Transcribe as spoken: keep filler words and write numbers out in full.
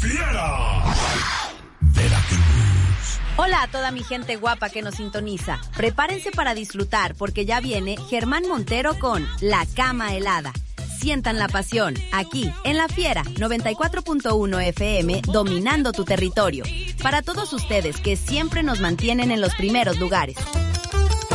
Fiera. Veracruz. Hola a toda mi gente guapa que nos sintoniza. Prepárense para disfrutar porque ya viene Germán Montero con La Cama Helada. Sientan la pasión, aquí, en La Fiera, noventa y cuatro punto uno F M, dominando tu territorio. Para todos ustedes que siempre nos mantienen en los primeros lugares.